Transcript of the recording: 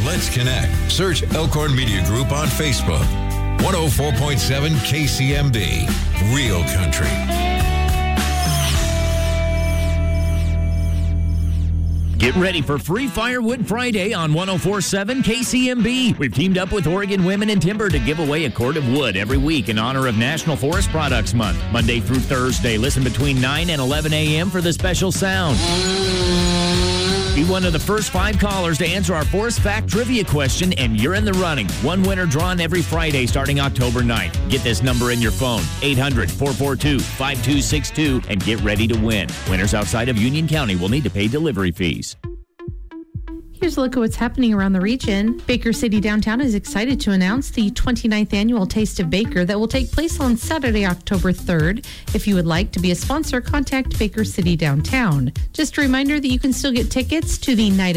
Let's connect. Search Elkhorn Media Group on Facebook. 104.7 KCMB. Real Country. Get ready for Free Firewood Friday on 104.7 KCMB. We've teamed up with Oregon Women in Timber to give away a cord of wood every week in honor of National Forest Products Month. Monday through Thursday, listen between 9 and 11 a.m. for the special sound. Be one of the first 5 callers to answer our Forest Fact Trivia question, and you're in the running. One winner drawn every Friday starting October 9th. Get this number in your phone, 800-442-5262, and get ready to win. Winners outside of Union County will need to pay delivery fees. Here's a look at what's happening around the region. Baker City Downtown is excited to announce the 29th annual Taste of Baker that will take place on Saturday, October 3rd. If you would like to be a sponsor, contact Baker City Downtown. Just a reminder that you can still get tickets to the Night